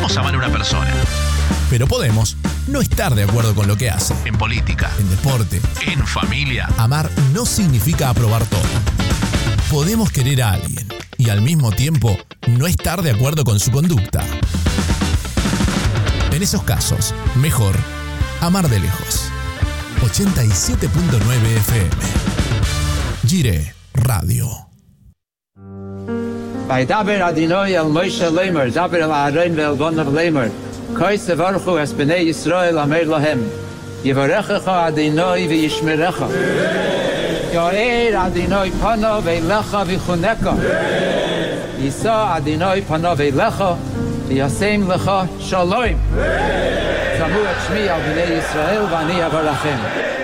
podemos amar a una persona. Pero podemos no estar de acuerdo con lo que hace. En política, En deporte, en familia. amar no significa aprobar todo. Podemos querer a alguien y al mismo tiempo no estar de acuerdo con su conducta. En esos casos, mejor amar de lejos. 87.9 FM. Gire Radio. Vaydaber Adonai el Moshe Lamer, daber el Aaron ve'el Bonav Lamer, Koi sevarchu es bnei Yisrael amer lahem, Yevarechecha Adonai v'yishmerecha, Yo'er Adonai panav eilecha v'chuneka, Yisa Adonai panav eilecha, v'yasem lecha shalom. Zamu et shmi al bnei Yisrael v'ani avarachem.